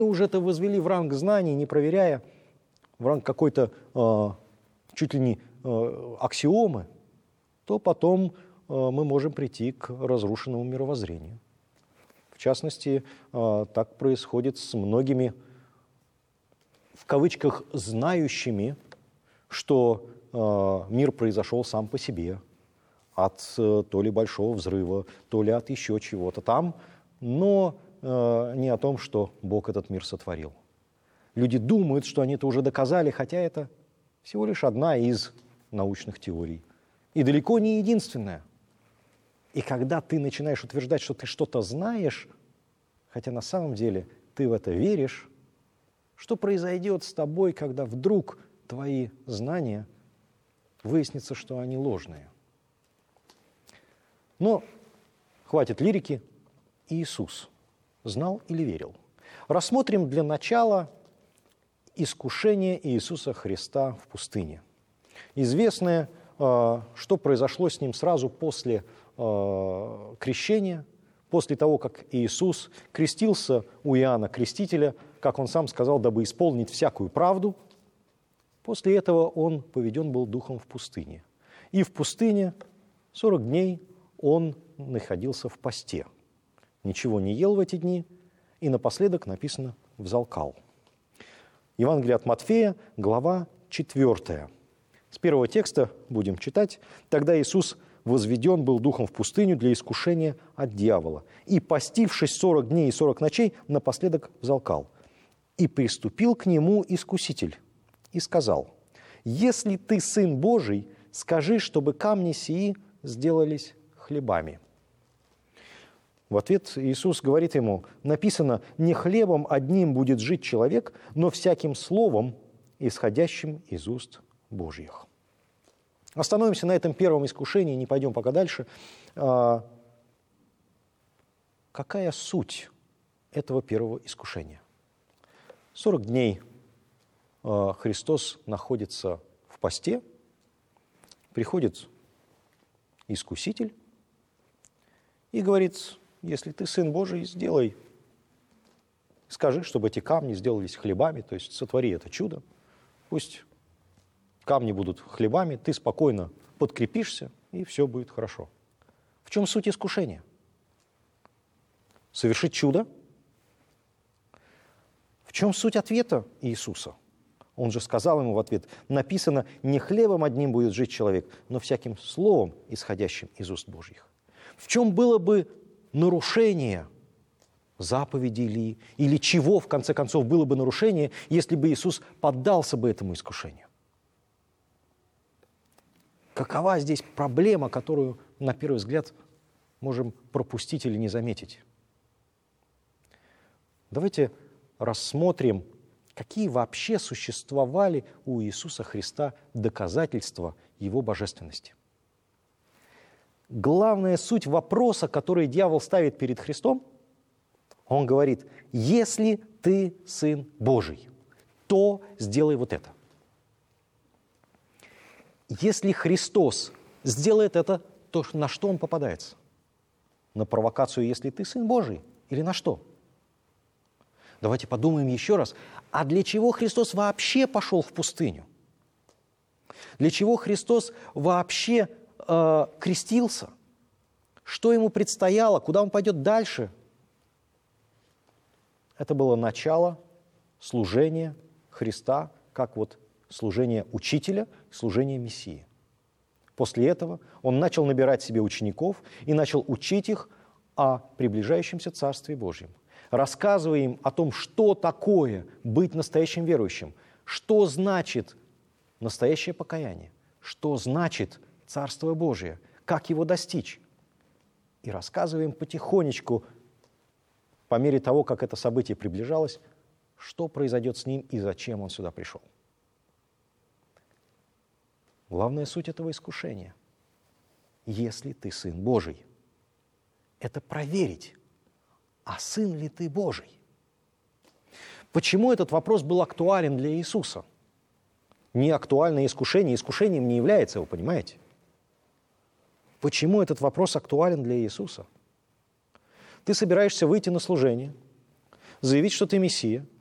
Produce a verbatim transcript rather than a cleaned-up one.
уже это возвели в ранг знаний, не проверяя, в ранг какой-то э, чуть ли не э, аксиомы, то потом э, мы можем прийти к разрушенному мировоззрению. В частности, э, так происходит с многими, в кавычках, знающими, что э, мир произошел сам по себе, от э, то ли большого взрыва, то ли от еще чего-то там, но э, не о том, что Бог этот мир сотворил. Люди думают, что они это уже доказали, хотя это всего лишь одна из научных теорий. И далеко не единственная. И когда ты начинаешь утверждать, что ты что-то знаешь, хотя на самом деле ты в это веришь, что произойдет с тобой, когда вдруг твои знания выяснится, что они ложные? Но хватит лирики. Иисус знал или верил? Рассмотрим для начала искушение Иисуса Христа в пустыне. Известное, что произошло с ним сразу после крещения, после того, как Иисус крестился у Иоанна Крестителя, как он сам сказал, дабы исполнить всякую правду. После этого он поведен был духом в пустыне. И в пустыне сорок дней он находился в посте. Ничего не ел в эти дни, и напоследок написано «взалкал». Евангелие от Матфея, глава четвёртая. С первого текста будем читать. «Тогда Иисус возведен был духом в пустыню для искушения от дьявола. И, постившись сорок дней и сорок ночей, напоследок взалкал. И приступил к нему искуситель и сказал: если ты Сын Божий, скажи, чтобы камни сии сделались хлебами». В ответ Иисус говорит ему: написано, не хлебом одним будет жить человек, но всяким словом, исходящим из уст Божьих. Остановимся на этом первом искушении, не пойдем пока дальше. А, какая суть этого первого искушения? сорок дней а, Христос находится в посте, приходит искуситель и говорит: если ты Сын Божий, сделай, скажи, чтобы эти камни сделались хлебами, то есть сотвори это чудо, пусть камни будут хлебами, ты спокойно подкрепишься, и все будет хорошо. В чем суть искушения? Совершить чудо? В чем суть ответа Иисуса? Он же сказал ему в ответ: написано, не хлебом одним будет жить человек, но всяким словом, исходящим из уст Божьих. В чем было бы нарушение заповедей ли, или чего, в конце концов, было бы нарушение, если бы Иисус поддался бы этому искушению? Какова здесь проблема, которую, на первый взгляд, можем пропустить или не заметить? Давайте рассмотрим, какие вообще существовали у Иисуса Христа доказательства Его божественности. Главная суть вопроса, который дьявол ставит перед Христом, он говорит: если ты Сын Божий, то сделай вот это. Если Христос сделает это, то на что он попадается? На провокацию «если ты Сын Божий» или на что? Давайте подумаем еще раз. А для чего Христос вообще пошел в пустыню? Для чего Христос вообще э, крестился? Что ему предстояло? Куда он пойдет дальше? Это было начало служения Христа, как вот служение учителя, служение Мессии. После этого он начал набирать себе учеников и начал учить их о приближающемся Царстве Божьем, рассказывая им о том, что такое быть настоящим верующим, что значит настоящее покаяние, что значит Царство Божие, как его достичь. И рассказывая им потихонечку, по мере того, как это событие приближалось, что произойдет с ним и зачем он сюда пришел. Главная суть этого искушения: если ты Сын Божий, это проверить, а сын ли ты Божий? Почему этот вопрос был актуален для Иисуса? Не актуальное искушение искушением не является, вы понимаете? Почему этот вопрос актуален для Иисуса? Ты собираешься выйти на служение, заявить, что ты Мессия,